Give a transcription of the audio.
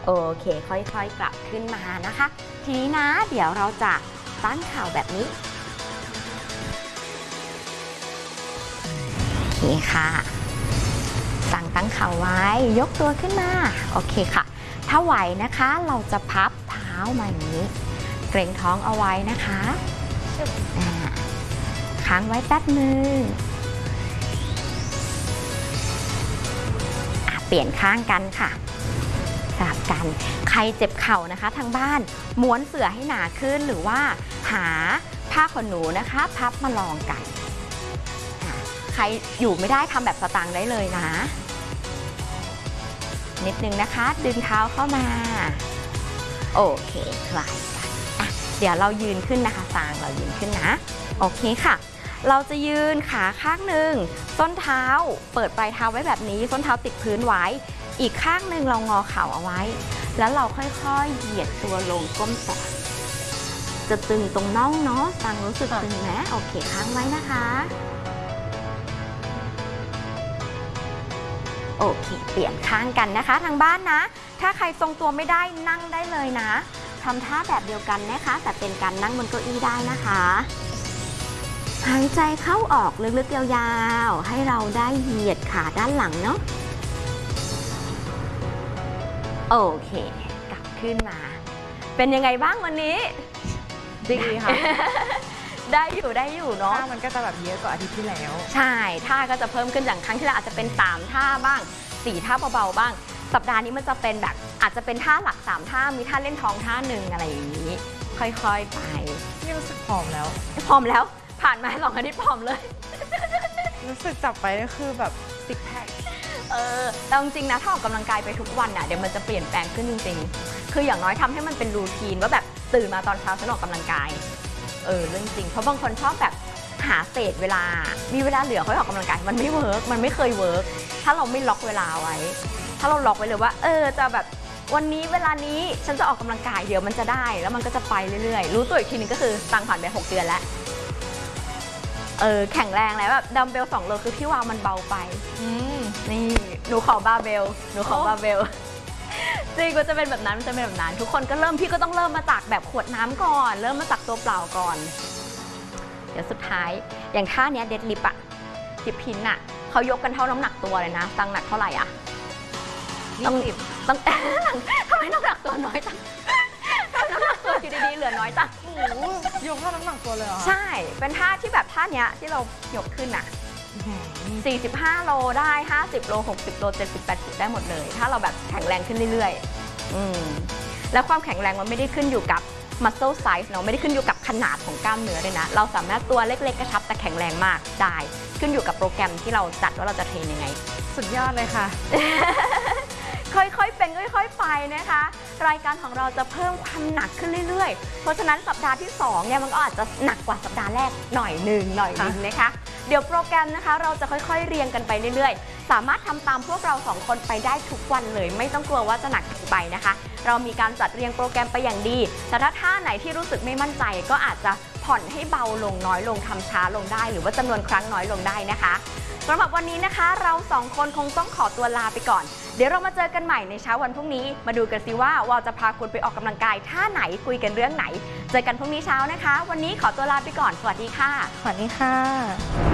โอเคค่อยๆกลับขึ้นมานะคะทีนี้นะเดี๋ยวเราจะตั้งเข่าแบบนี้โอเคค่ะตั้งเข่าไว้ยกตัวขึ้นมาโอเคค่ะถ้าไหวนะคะเราจะพับเท้ามาอย่างนี้เกร็งท้องเอาไว้นะคะค้างไว้แป๊บนึงเปลี่ยนข้างกันค่ะสลับกันใครเจ็บเข่านะคะทางบ้านม้วนเสื่อให้หนาขึ้นหรือว่าหาผ้าขนหนูนะคะพับมาลองกันใครอยู่ไม่ได้ทำแบบสตางค์ได้เลยนะนิดนึงนะคะดึงเท้าเข้ามาโอเคคลายกันเดี๋ยวเรายืนขึ้นนะคะสตางค์เรายืนขึ้นนะโอเคค่ะเราจะยืนขาข้างหนึ่งส้นเท้าเปิดปลายเท้าไว้แบบนี้ส้นเท้าติดพื้นไว้อีกข้างหนึ่งเรางอเข่าเอาไว้แล้วเราค่อยๆเหยียดตัวลงก้มแตะจะตึงตรงน่องเนาะตังรู้สึกตึงไหมโอเคค้างไว้นะคะโอเคเปลี่ยนข้างกันนะคะทางบ้านนะถ้าใครทรงตัวไม่ได้นั่งได้เลยนะทำท่าแบบเดียวกันนะคะแต่เป็นการนั่งบนเก้าอี้ได้นะคะหายใจเข้าออกลึกๆยาวๆให้เราได้เหยียดขาด้านหลังเนาะโอเคกลับขึ้นมาเป็นยังไงบ้างวันนี้ดีค่ะได้อยู่เนาะท่ามันก็จะแบบเยอะกว่าอาทิตย์ที่แล้วใช่ท่าก็จะเพิ่มขึ้นอย่างครั้งที่แล้วอาจจะเป็น3ท่าบ้าง4ท่าเบาๆบ้างสัปดาห์นี้มันจะเป็นแบบอาจจะเป็นท่าหลัก3ท่ามีท่าเล่นท้องท่าหนึ่งอะไรอย่างนี้ค่อยๆไปนี่รู้สึกผอมแล้วผ่านมา2 อาทิตย์ผอมเลยรู้สึกจับไปก็คือแบบซิกแพคแต่จริงๆนะถ้าออกกำลังกายไปทุกวันน่ะเดี๋ยวมันจะเปลี่ยนแปลงขึ้นจริงๆคืออย่างน้อยทำให้มันเป็นรูทีนว่าแบบตื่นมาตอนเช้าฉันออกกำลังกายเรื่องจริงเพราะบางคนชอบแบบหาเศษเวลามีเวลาเหลือค่อยออกกำลังกายมันไม่เวิร์กมันไม่เคยเวิร์กถ้าเราไม่ล็อกเวลาไว้ถ้าเราล็อกไว้เลยว่าจะแบบวันนี้เวลานี้ฉันจะออกกำลังกายเดี๋ยวมันจะได้แล้วมันก็จะไปเรื่อยๆรู้ตัวอีกทีนึงก็คือตังผ่านไป6 เดือนแล้วแข็งแรงแล้วแบบดัมเบล2 โลคือพี่วางมันเบาไปนี่หนูขอบาร์เบลจริงก็จะเป็นแบบนั้นทุกคนก็พี่ก็ต้องเริ่มมาจากแบบขวดน้ำก่อนเริ่มมาจากตัวเปล่าก่อนเดี๋ยวสุดท้ายอย่างท่านี้เดดลิฟต์อะจิบพินอะเขายกกันเท่าน้ำหนักตัวเลยนะตังหนักเท่าไหร่อะต้องทำไมน้ำหนักตัวน้อยจังน้ำหนักตัวอยู่ดีๆเหลือน้อยจังยกเท่าน้ำหนักตัวเลยเหรอใช่เป็นท่าที่แบบท่านี้ที่เรายกขึ้นอะ45 โลได้50 โล60 โล70 80ได้หมดเลยถ้าเราแบบแข็งแรงขึ้นเรื่อยๆแล้วความแข็งแรงมันไม่ได้ขึ้นอยู่กับ muscle size เนาะไม่ได้ขึ้นอยู่กับขนาดของกล้ามเนื้อเลยนะเราสามารถตัวเล็กๆกระชับแต่แข็งแรงมากได้ขึ้นอยู่กับโปรแกรมที่เราจัดว่าเราจะเทรนยังไงสุดยอดเลยค่ะค่อยๆเป็นค่อยๆไปนะคะรายการของเราจะเพิ่มความหนักขึ้นเรื่อยๆเพราะฉะนั้นสัปดาห์ที่2เนี่ยมันก็อาจจะหนักกว่าสัปดาห์แรกหน่อยนึงนะคะเดี๋ยวโปรแกรมนะคะเราจะค่อยๆเรียงกันไปเรื่อยๆสามารถทำตามพวกเรา2 คนไปได้ทุกวันเลยไม่ต้องกลัวว่าจะหนักเกินไปนะคะเรามีการจัดเรียงโปรแกรมไปอย่างดีแต่ถ้าท่าไหนที่รู้สึกไม่มั่นใจก็อาจจะผ่อนให้เบาลงน้อยลงทำช้าลงได้หรือว่าจำนวนครั้งน้อยลงได้นะคะสำหรับวันนี้นะคะเรา2 คนคงต้องขอตัวลาไปก่อนเดี๋ยวเรามาเจอกันใหม่ในเช้าวันพรุ่งนี้มาดูกันสิว่าวาวจะพาคุณไปออกกำลังกายท่าไหนคุยกันเรื่องไหนเจอกันพรุ่งนี้เช้านะคะวันนี้ขอตัวลาไปก่อนสวัสดีค่ะสวัสดีค่ะ